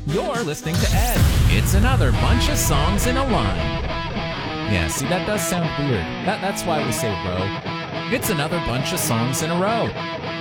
You're listening to Ed. It's another bunch of songs in a line. Yeah, see, that does sound weird. That's why we say row. It's another bunch of songs in a row.